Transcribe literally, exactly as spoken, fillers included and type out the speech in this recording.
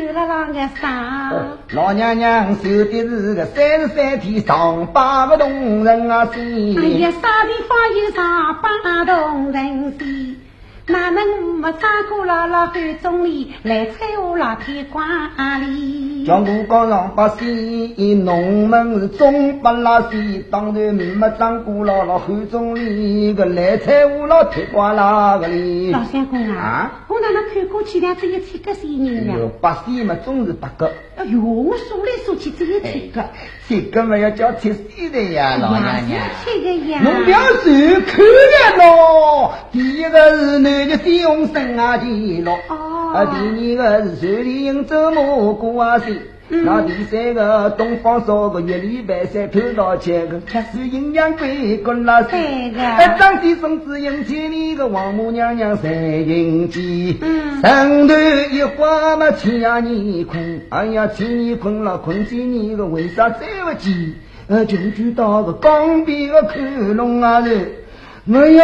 看了那个啥？ 老娘娘守的是个三十三天上八个动人啊心。 哎呀，啥地方有上八动人心？哪能没张过了了汉总理来采我老天瓜里？ 讲我讲上八仙，农门是中八拉西，当然没张过了了汉总理个来采我老天瓜啦个里。 老相公啊， 啊我哪能看过去两只有七个仙人呀？ 八仙嘛总是八个。 哎呦，我数来数去只有七个。 这个嘛要叫七仙的呀，老娘娘。 七个呀。 侬不要随看呀咯。第一个是男的先用生啊记录，啊，第二个是水里应周末过啊谁。那第三个东方烧个月里白菜头到切个，是阴阳鬼滚啦谁个？哎，张先生只应千里个王母娘娘三阴机，上头一花嘛千呀你困，哎呀千你困了困千你个为啥再不急？呃，就知道个江边个看龙啊人，我要。